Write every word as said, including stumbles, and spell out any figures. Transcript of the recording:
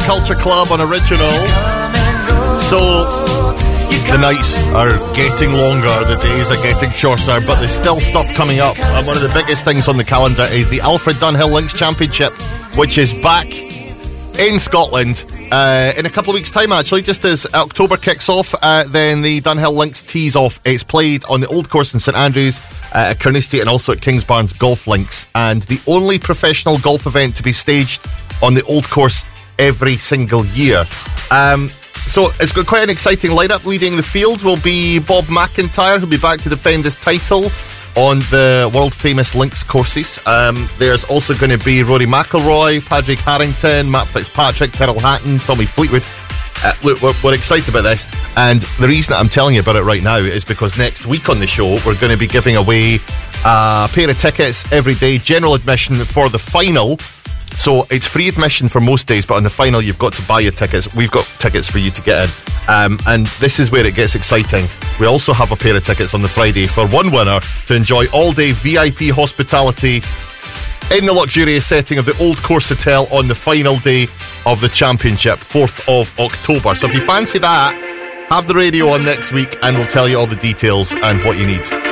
Culture Club on Original. So the nights are getting longer, the days are getting shorter, but there's still stuff coming up. And one of the biggest things on the calendar is the Alfred Dunhill Links Championship, which is back in Scotland uh, in a couple of weeks' time, actually. Just as October kicks off, uh, then the Dunhill Links tees off. It's played on the Old Course in St Andrews, uh, at Carnoustie, and also at Kingsbarns Golf Links. And the only professional golf event to be staged on the Old Course every single year. Um... So it's got quite an exciting lineup. Leading the field will be Bob McIntyre, who'll be back to defend his title on the world-famous links courses. Um, there's also going to be Rory McIlroy, Padraig Harrington, Matt Fitzpatrick, Tyrrell Hatton, Tommy Fleetwood. Uh, look, we're, we're excited about this, and the reason I'm telling you about it right now is because next week on the show we're going to be giving away a pair of tickets every day, general admission for the final. So it's free admission for most days, but on the final you've got to buy your tickets. We've got tickets for you to get in, um, and this is where it gets exciting. We also have a pair of tickets on the Friday for one winner to enjoy all-day V I P hospitality in the luxurious setting of the Old Course Hotel on the final day of the championship, fourth of October. So if you fancy that, have the radio on next week and we'll tell you all the details and what you need.